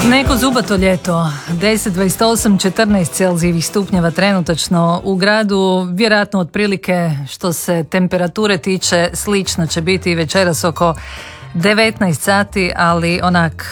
Neko zubato ljeto, 10, 28, 14 Celzijevih stupnjeva trenutačno u gradu, vjerojatno otprilike što se temperature tiče slično će biti večeras oko 19 sati, ali onak